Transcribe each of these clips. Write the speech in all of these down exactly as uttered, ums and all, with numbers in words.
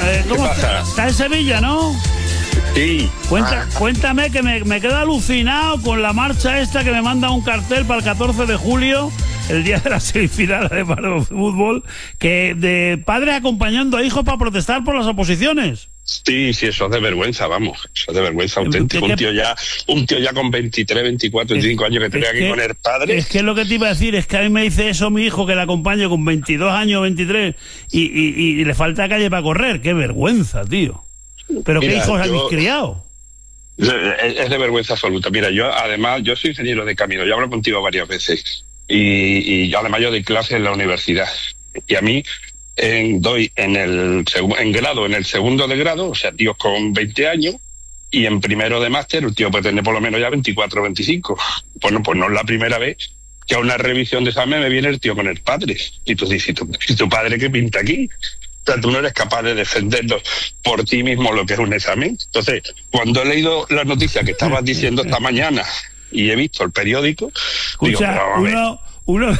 eh, ¿cómo está? Está en Sevilla, ¿no? Sí. Cuenta, ah. Cuéntame que me, me quedo alucinado con la marcha esta que me manda un cartel para el catorce de julio, el día de la semifinal de fútbol, que de padres acompañando a hijos para protestar por las oposiciones. Sí, sí, eso es de vergüenza, vamos. Eso es de vergüenza auténtica. Un tío ya, un tío ya con veintitrés, veinticuatro, veinticinco años que tenga que poner padre. Es que lo que te iba a decir es que a mí me dice eso mi hijo, que le acompaño con veintidós años, veintitrés, y, y, y le falta calle para correr. ¡Qué vergüenza, tío! ¿Pero Mira, qué hijos yo... habéis criado? Es de vergüenza absoluta. Mira, yo además, yo soy ingeniero de camino, yo hablo contigo varias veces, y, y yo además yo doy clases en la universidad, y a mí en, doy en el en grado, en el segundo de grado, o sea, tíos con veinte años, y en primero de máster, el tío puede tener por lo menos ya veinticuatro o veinticinco. Bueno, pues no es la primera vez que a una revisión de examen me viene el tío con el padre, y tú dices, ¿tu, tu padre qué pinta aquí? O sea, tú no eres capaz de defenderlo por ti mismo lo que es un examen. Entonces, cuando he leído la noticia que estabas diciendo esta mañana y he visto el periódico, escucha, digo, uno, uno,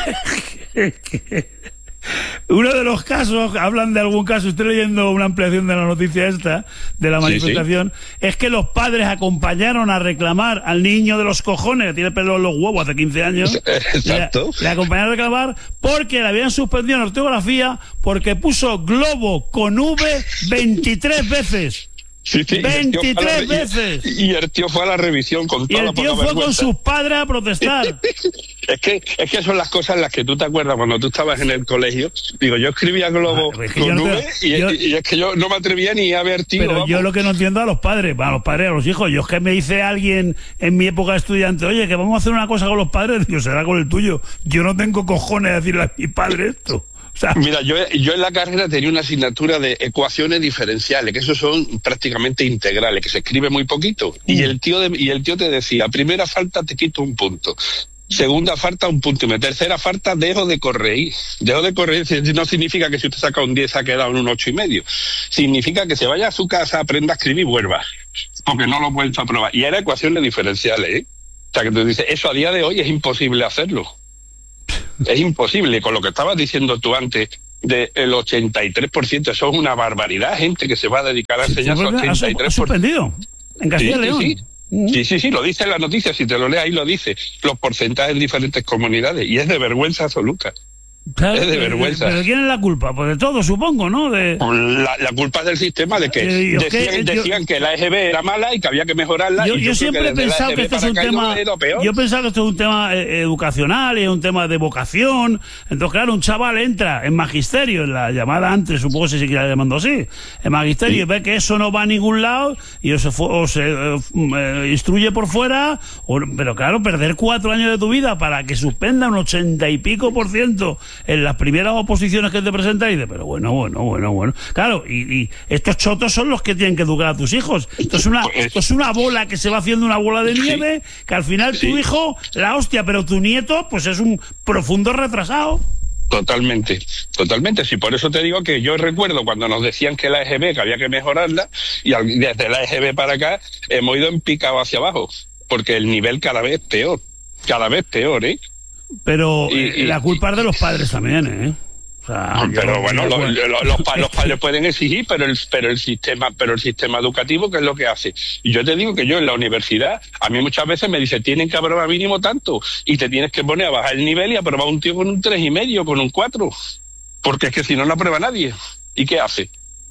uno de los casos, hablan de algún caso, estoy leyendo una ampliación de la noticia esta, de la manifestación, sí, sí. Es que los padres acompañaron a reclamar al niño de los cojones, que tiene pelo en los huevos hace quince años. Exacto. Le, le acompañaron a reclamar porque le habían suspendido en ortografía porque puso globo con V veintitrés veces. Sí, sí, veintitrés y veces. Y, y el tío fue a la revisión con toda la Y el tío fue con sus padres a protestar. Es que es que son las cosas en las que tú te acuerdas cuando tú estabas en el colegio. Digo, yo escribía globo ah, es que con V te, y, yo, y es que yo no me atrevía ni a ver tío. Pero vamos. Yo lo que no entiendo a los padres, a los padres, a los hijos. Yo es que me dice alguien en mi época de estudiante, oye, que vamos a hacer una cosa con los padres, digo, será con el tuyo. Yo no tengo cojones de decirle a mi padre esto. O sea, mira, yo, yo en la carrera tenía una asignatura de ecuaciones diferenciales, que eso son prácticamente integrales, que se escribe muy poquito. Mm. Y el tío de, y el tío te decía, primera falta te quito un punto, segunda falta un punto, y tercera falta dejo de corregir. Dejo de corregir no significa que si usted saca un diez se ha quedado en un ocho y medio. Significa que se vaya a su casa, aprenda a escribir y vuelva, porque no lo he vuelto a probar. Y era ecuaciones diferenciales, ¿eh? O sea, que tú dices, eso a día de hoy es imposible hacerlo. Es imposible, con lo que estabas diciendo tú antes, del ochenta y tres por ciento, eso es una barbaridad, gente que se va a dedicar a enseñar al ochenta y tres por ciento. ¿Ha suspendido? En Castilla y León. Sí, sí, sí, sí, sí, lo dice en la noticia, si te lo lees ahí lo dice, los porcentajes en diferentes comunidades, y es de vergüenza absoluta. Claro, es de vergüenza. ¿Pero quién es la culpa? Pues de todo, supongo, ¿no? De... La, la culpa es del sistema, de que eh, decían, que, decían yo, que la E G B era mala y que había que mejorarla. Yo, y yo, yo siempre que he pensado que esto es un tema. Yo he pensado que esto es un tema eh, educacional y es un tema de vocación. Entonces, claro, un chaval entra en magisterio, en la llamada antes, supongo que se seguirá llamando así, en magisterio, sí. Y ve que eso no va a ningún lado y o se, o se eh, eh, instruye por fuera. O, pero claro, perder cuatro años de tu vida para que suspenda un ochenta y pico por ciento en las primeras oposiciones que te presentan, y dices, pero bueno, bueno, bueno, bueno. Claro, y, y estos chotos son los que tienen que educar a tus hijos. Esto es una, esto es una bola que se va haciendo una bola de nieve, que al final tu hijo, la hostia, pero tu nieto, pues es un profundo retrasado. Totalmente, totalmente. Sí, por eso te digo que yo recuerdo cuando nos decían que la E G B, que había que mejorarla, y desde la E G B para acá hemos ido en picado hacia abajo, porque el nivel cada vez peor, cada vez peor, ¿eh? Pero y, y, la culpa es de los padres también, ¿eh? O sea, pero bueno, lo, lo, lo, los, pa, los padres pueden exigir, pero el, pero el sistema, pero el sistema educativo, ¿qué es lo que hace? Y yo te digo que yo en la universidad, a mí muchas veces me dice, tienen que aprobar mínimo tanto, y te tienes que poner a bajar el nivel y aprobar un tío con un tres y medio, con un cuatro, porque es que si no, no aprueba nadie. ¿Y qué hace?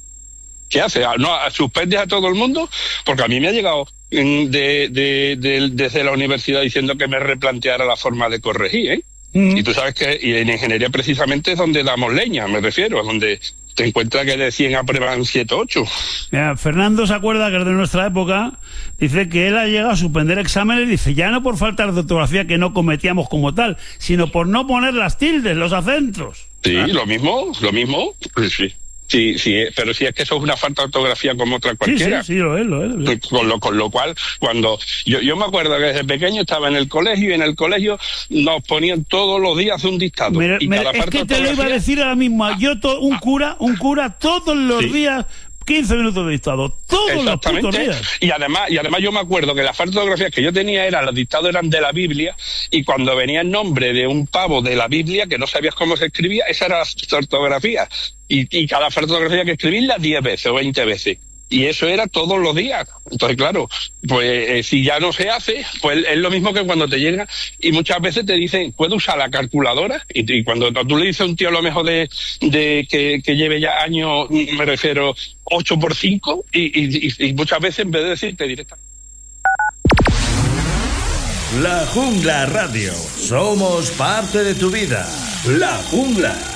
¿Qué hace? ¿No suspendes a todo el mundo? Porque a mí me ha llegado de, de, de, desde la universidad diciendo que me replanteara la forma de corregir, ¿eh? Mm. Y tú sabes que y en ingeniería precisamente es donde damos leña, me refiero, donde te encuentras que de cien aprueban siete o ocho. Mira, Fernando se acuerda que es de nuestra época, dice que él ha llegado a suspender exámenes, dice, ya no por falta de ortografía que no cometíamos como tal, sino por no poner las tildes, los acentos. Sí, ¿ah? lo mismo, lo mismo, pues sí. Sí, sí, pero si es que eso es una falta de ortografía como otra cualquiera. Sí, sí, sí, lo es, lo es. Lo es. Con, lo, con lo cual, cuando yo, yo me acuerdo que desde pequeño estaba en el colegio y en el colegio nos ponían todos los días un dictado. Mira, y mira, cada es que te lo iba a decir ahora mismo. Yo, to, un cura, un cura todos los sí. días... quince minutos de dictado, todos los putos días. Y además, y además yo me acuerdo que las faltas de ortografía que yo tenía eran, los dictados eran de la Biblia, y cuando venía el nombre de un pavo de la Biblia, que no sabías cómo se escribía, esa era la ortografía. y, y cada fotografía hay que escribirla diez veces o veinte veces. Y eso era todos los días. Entonces, claro, pues eh, si ya no se hace, pues es lo mismo que cuando te llega y muchas veces te dicen, ¿puedo usar la calculadora? Y, y cuando tú le dices a un tío a lo mejor de, de que, que lleve ya años, me refiero, ocho por cinco, y, y, y muchas veces en vez de decirte directamente. La Jungla Radio. Somos parte de tu vida. La Jungla.